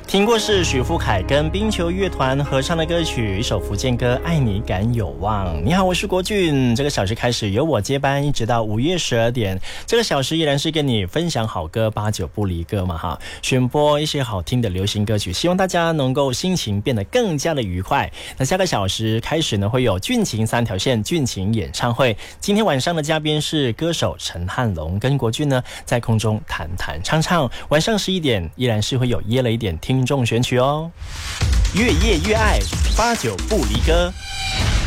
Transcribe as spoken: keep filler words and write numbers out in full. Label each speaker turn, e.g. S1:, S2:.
S1: 听过是许富凯跟冰球乐团合唱的歌曲，一首福建歌《爱你敢有望》。你好，我是国俊。这个小时开始由我接班，一直到午夜十二点。这个小时依然是跟你分享好歌，八九不离歌嘛哈，选播一些好听的流行歌曲，希望大家能够心情变得更加的愉快。那下个小时开始呢，会有俊情三条线俊情演唱会。今天晚上的嘉宾是歌手陈汉龙，跟国俊呢在空中弹弹唱唱。晚上十一点依然是会有耶了一点听众选曲哦。越夜越爱，八九不离歌。